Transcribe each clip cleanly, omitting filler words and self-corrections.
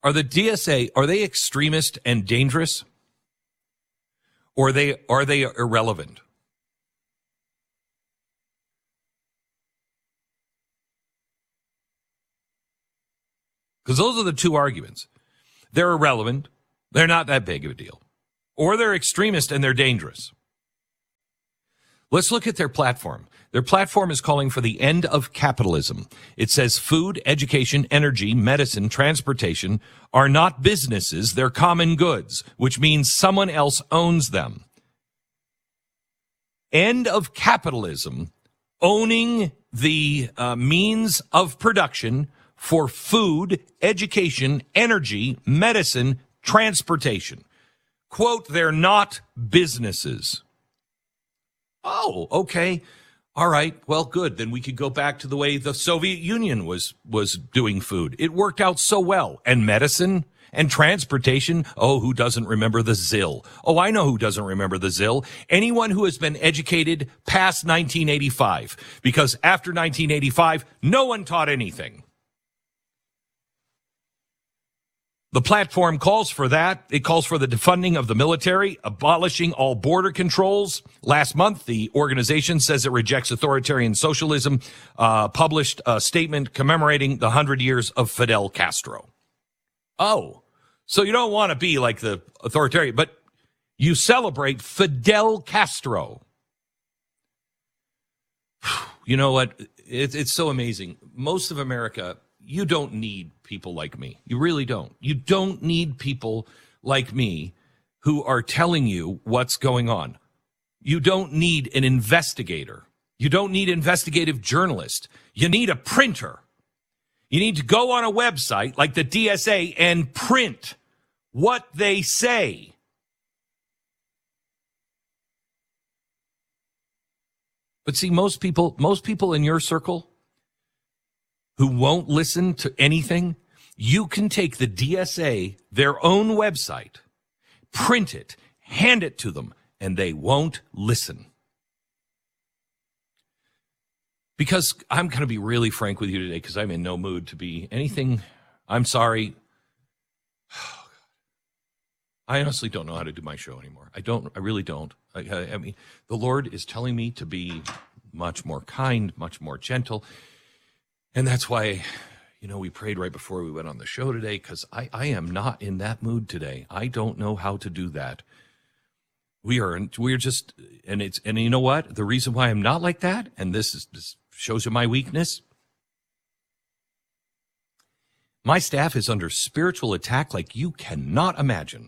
Are the DSA, are they extremist and dangerous? Or are they irrelevant? Because those are the two arguments. They're irrelevant. They're not that big of a deal. Or they're extremist and they're dangerous. Let's look at their platform. Their platform is calling for the end of capitalism. It says food, education, energy, medicine, transportation are not businesses, they're common goods, which means someone else owns them. End of capitalism, owning the means of production for food, education, energy, medicine, transportation. Quote, they're not businesses. Oh, okay. All right. Well, good. Then we could go back to the way the Soviet Union was doing food. It worked out so well. And medicine and transportation. Oh, who doesn't remember the ZIL? Oh, I know who doesn't remember the ZIL. Anyone who has been educated past 1985. Because after 1985, no one taught anything. The platform calls for that. It calls for the defunding of the military, abolishing all border controls. Last month, the organization says it rejects authoritarian socialism, published a statement commemorating the 100 years of Fidel Castro. Oh, so you don't want to be like the authoritarian, but you celebrate Fidel Castro. You know what? It's so amazing. Most of America, you don't need people like me. You really don't. You don't need people like me who are telling you what's going on. You don't need an investigator. You don't need investigative journalist. You need a printer. You need to go on a website like the DSA and print what they say. But see, most people in your circle who won't listen to anything, you can take the DSA, their own website, print it, hand it to them, and they won't listen. Because I'm going to be really frank with you today, because I'm in no mood to be anything. I'm sorry. I honestly don't know how to do my show anymore. I really don't. I mean, the Lord is telling me to be much more kind, much more gentle. And that's why, we prayed right before we went on the show today, because I am not in that mood today. I don't know how to do that. We're just, and you know what? The reason why I'm not like that, and this shows you my weakness. My staff is under spiritual attack like you cannot imagine.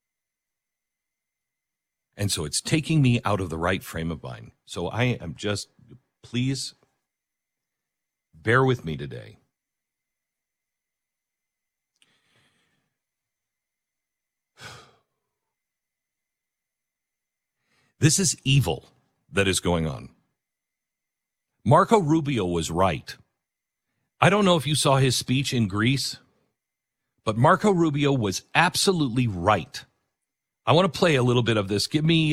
And so it's taking me out of the right frame of mind. So I am just, please bear with me today. This is evil that is going on. Marco Rubio was right. I don't know if you saw his speech in Greece, but Marco Rubio was absolutely right. I want to play a little bit of this. Give me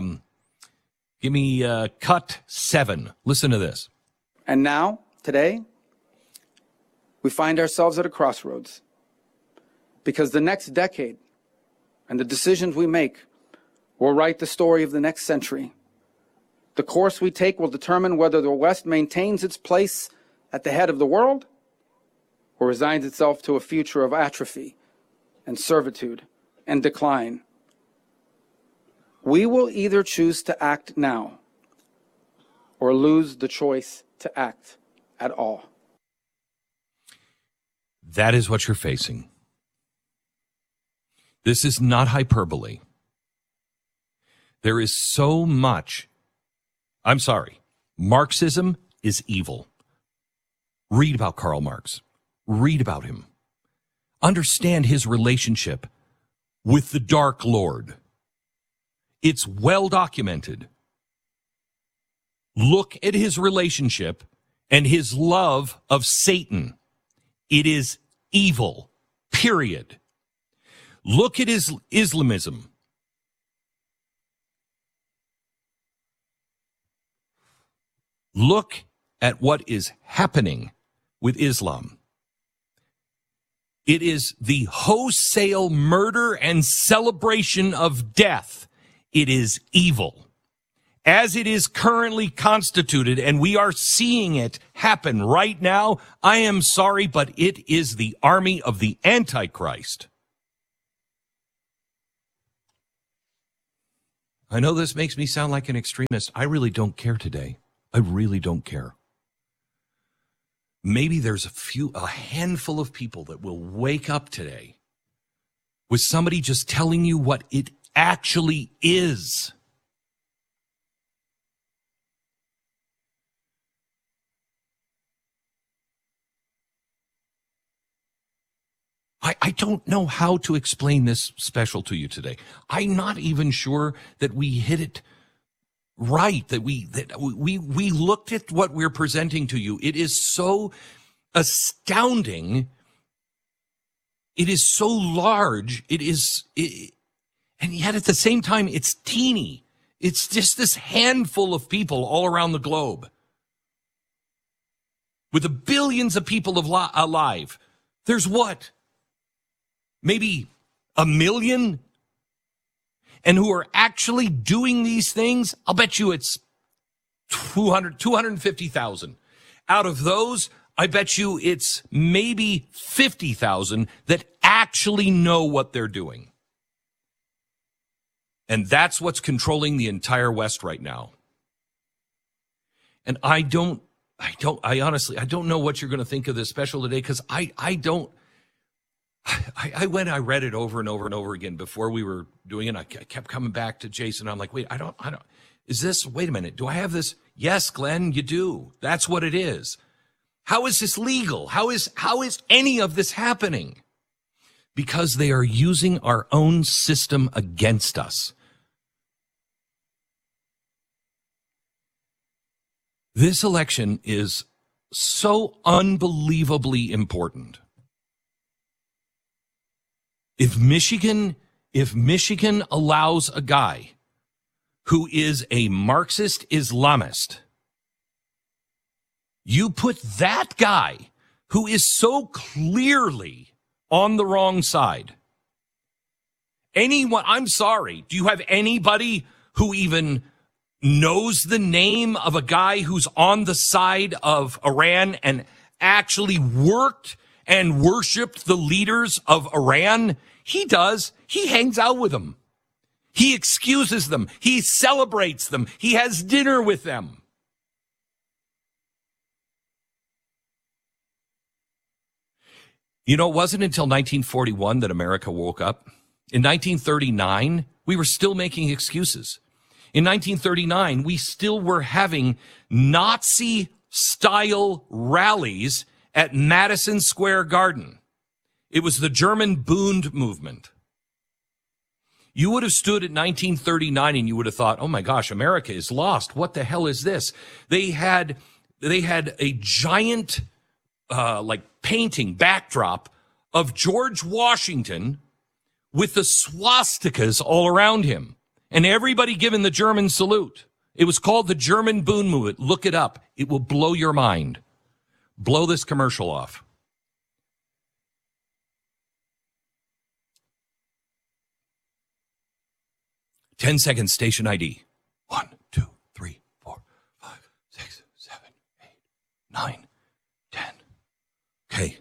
cut 7. Listen to this. And now, today, we find ourselves at a crossroads, because the next decade and the decisions we make will write the story of the next century. The course we take will determine whether the West maintains its place at the head of the world or resigns itself to a future of atrophy and servitude and decline. We will either choose to act now or lose the choice to act at all. That is what you're facing. This is not hyperbole. There is so much. I'm sorry. Marxism is evil. Read about Karl Marx. Read about him. Understand his relationship with the Dark Lord. It's well documented. Look at his relationship and his love of Satan. It is evil, period. Look at his Islamism. Look at what is happening with Islam. It is the wholesale murder and celebration of death. It is evil. As it is currently constituted, and we are seeing it happen right now, I am sorry, but it is the army of the Antichrist. I know this makes me sound like an extremist. I really don't care today. I really don't care. Maybe there's a handful of people that will wake up today with somebody just telling you what it actually is. I don't know how to explain this special to you today. I'm not even sure that we hit it right, that we looked at what we're presenting to you. It is so astounding. It is so large. And yet at the same time, it's teeny. It's just this handful of people all around the globe. With the billions of people alive, there's what? Maybe 1 million? And who are actually doing these things? I'll bet you it's 250,000. Out of those, I bet you it's maybe 50,000 that actually know what they're doing. And that's what's controlling the entire West right now. And I honestly don't know what you're going to think of this special today, because I read it over and over and over again before we were doing it. I kept coming back to Jason. I'm like, wait, wait a minute. Do I have this? Yes, Glenn, you do. That's what it is. How is this legal? How is any of this happening? Because they are using our own system against us. This election is so unbelievably important. If Michigan allows a guy who is a Marxist Islamist, you put that guy who is so clearly on the wrong side. I'm sorry, do you have anybody who even knows the name of a guy who's on the side of Iran and actually worked and worshiped the leaders of Iran? He does. He hangs out with them. He excuses them. He celebrates them. He has dinner with them. You know, it wasn't until 1941 that America woke up. In 1939, we were still making excuses. In 1939, we still were having Nazi-style rallies at Madison Square Garden. It was the German Bund movement. You would have stood at 1939 and you would have thought, oh my gosh, America is lost. What the hell is this? They had a giant, painting backdrop of George Washington with the swastikas all around him and everybody giving the German salute. It was called the German Bund movement. Look it up. It will blow your mind. Blow this commercial off. Ten seconds, station ID. 1, 2, 3, 4, 5, 6, 7, 8, 9, 10. Okay.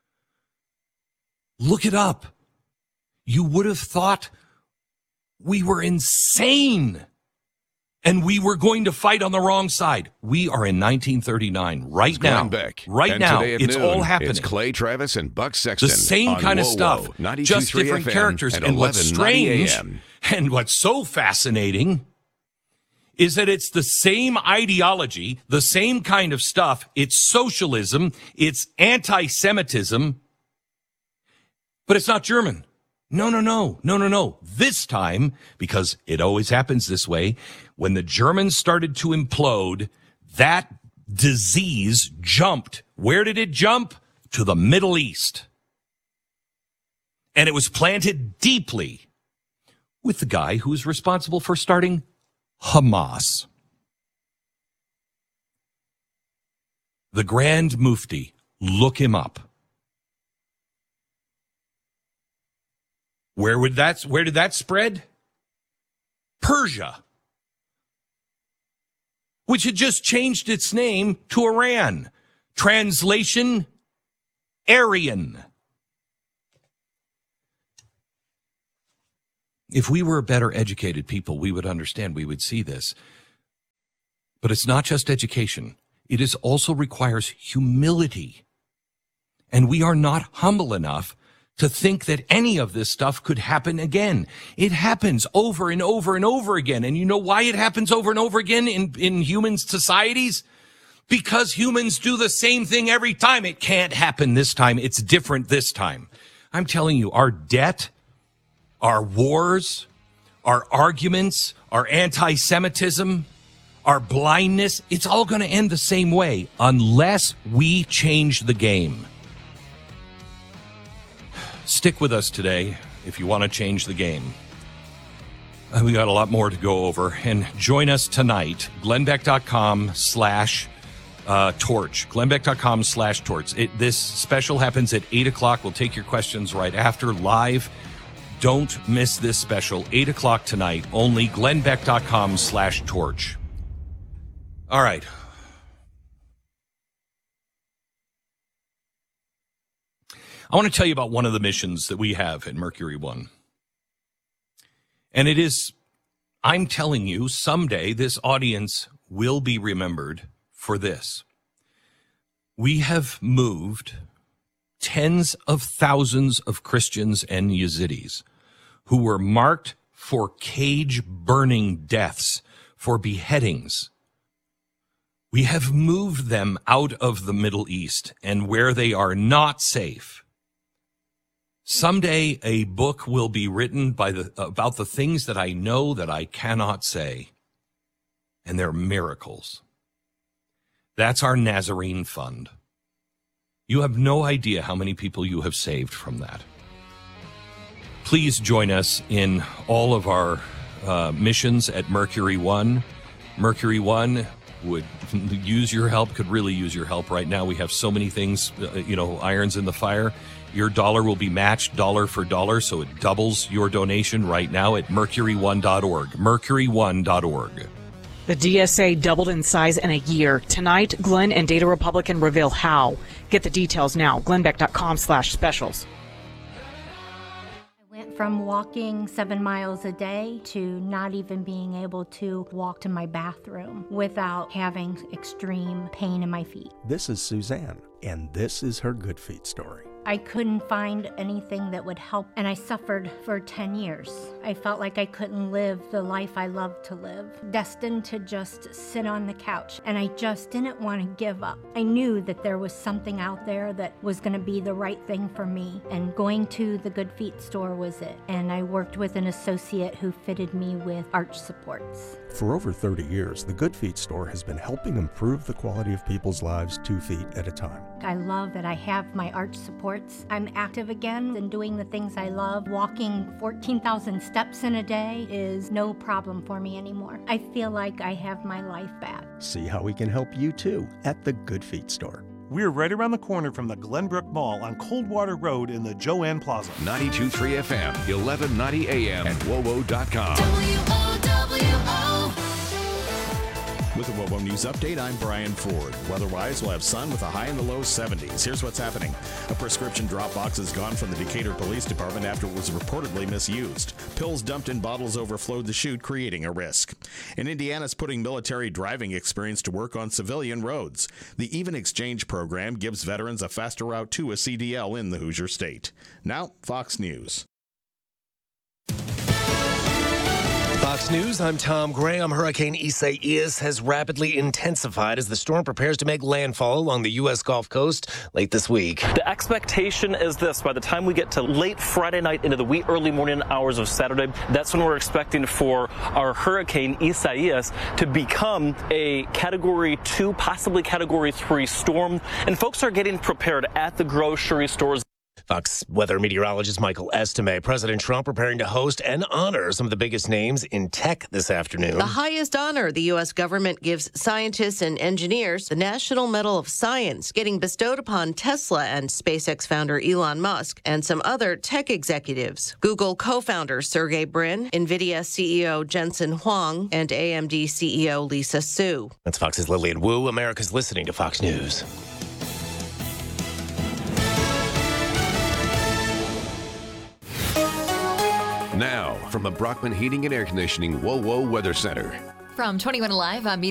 Look it up. You would have thought we were insane and we were going to fight on the wrong side. We are in 1939 right now. Beck. Right and now, it's noon, all happening. It's Clay Travis and Buck Sexton. The same kind of stuff, just different FM characters. And what's strange and what's so fascinating is that it's the same ideology, the same kind of stuff. It's socialism, it's anti-Semitism, but it's not German. No. This time, because it always happens this way, when the Germans started to implode, that disease jumped. Where did it jump? To the Middle East. And it was planted deeply with the guy who was responsible for starting Hamas. The Grand Mufti, look him up. Where did that spread? Persia, which had just changed its name to Iran. Translation, Aryan. If we were a better educated people, we would understand, we would see this. But it's not just education. It is also requires humility. And we are not humble enough to think that any of this stuff could happen again. It happens over and over and over again. And you know why it happens over and over again in human societies? Because humans do the same thing every time. It can't happen this time. It's different this time. I'm telling you, our debt, our wars, our arguments, our anti-Semitism, our blindness, it's all going to end the same way unless we change the game. Stick with us today if you want to change the game. We got a lot more to go over. And join us tonight, glennbeck.com/torch. glennbeck.com/torch. This special happens at 8 o'clock. We'll take your questions right after, live. Don't miss this special, 8 o'clock tonight, only glennbeck.com/torch. All right. I want to tell you about one of the missions that we have at Mercury One. And it is, I'm telling you, someday this audience will be remembered for this. We have moved tens of thousands of Christians and Yazidis who were marked for cage-burning deaths, for beheadings. We have moved them out of the Middle East and where they are not safe. Someday a book will be written about the things that I know that I cannot say, and they're miracles. That's our Nazarene Fund. You have no idea how many people you have saved from that. Please join us in all of our missions at Mercury One. Mercury One would use your help, could really use your help right now. We have so many things, irons in the fire. Your dollar will be matched dollar for dollar, so it doubles your donation right now at mercury1.org. Mercury1.org. The DSA doubled in size in a year. Tonight, Glenn and Data Republican reveal how. Get the details now. glennbeck.com/specials. From walking 7 miles a day to not even being able to walk to my bathroom without having extreme pain in my feet. This is Suzanne, and this is her Good Feet story. I couldn't find anything that would help, and I suffered for 10 years. I felt like I couldn't live the life I loved to live, destined to just sit on the couch, and I just didn't want to give up. I knew that there was something out there that was going to be the right thing for me, and going to the Good Feet store was it. And I worked with an associate who fitted me with arch supports. For over 30 years, the Good Feet store has been helping improve the quality of people's lives 2 feet at a time. I love that I have my arch supports. I'm active again and doing the things I love. Walking 14,000 steps in a day is no problem for me anymore. I feel like I have my life back. See how we can help you too at the Good Feet store. We're right around the corner from the Glenbrook Mall on Coldwater Road in the Joanne Plaza. 92.3 FM, 1190 AM, and WOWO.com. With a WOWO News Update, I'm Brian Ford. Weather-wise, we'll have sun with a high in the low 70s. Here's what's happening. A prescription drop box is gone from the Decatur Police Department after it was reportedly misused. Pills dumped in bottles overflowed the chute, creating a risk. And Indiana's putting military driving experience to work on civilian roads. The Even Exchange program gives veterans a faster route to a CDL in the Hoosier State. Now, Fox News. Fox News, I'm Tom Graham. Hurricane Isaias has rapidly intensified as the storm prepares to make landfall along the U.S. Gulf Coast late this week. The expectation is this: by the time we get to late Friday night into the wee early morning hours of Saturday, that's when we're expecting for our Hurricane Isaias to become a Category 2, possibly Category 3 storm. And folks are getting prepared at the grocery stores. Fox weather meteorologist Michael Estime. President Trump preparing to host and honor some of the biggest names in tech this afternoon. The highest honor the U.S. government gives scientists and engineers, the National Medal of Science, getting bestowed upon Tesla and SpaceX founder Elon Musk and some other tech executives. Google co-founder Sergey Brin, NVIDIA CEO Jensen Huang, and AMD CEO Lisa Su. That's Fox's Lillian Wu. America's listening to Fox News. Now, from the Brockman Heating and Air Conditioning WOWO Weather Center. From 21 Alive, I'm